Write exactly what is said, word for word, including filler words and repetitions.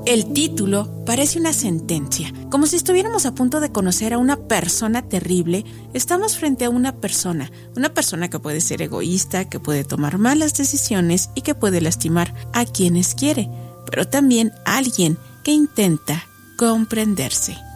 El título parece una sentencia, como si estuviéramos a punto de conocer a una persona terrible. Estamos frente a una persona, una persona que puede ser egoísta, que puede tomar malas decisiones y que puede lastimar a quienes quiere, pero también a alguien que intenta comprenderse.